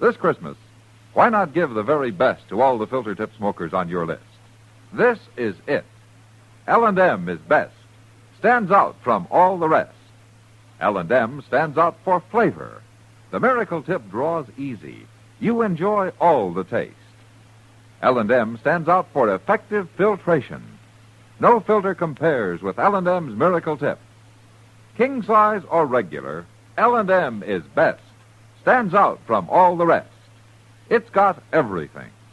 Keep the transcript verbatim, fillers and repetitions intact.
This Christmas, why not give the very best to all the filter tip smokers on your list? This is it. L and M is best. Stands out from all the rest. L and M stands out for flavor. The Miracle Tip draws easy. You enjoy all the taste. L and M stands out for effective filtration. No filter compares with L and M's Miracle Tip. King size or regular, L and M is best. Stands out from all the rest. It's got everything.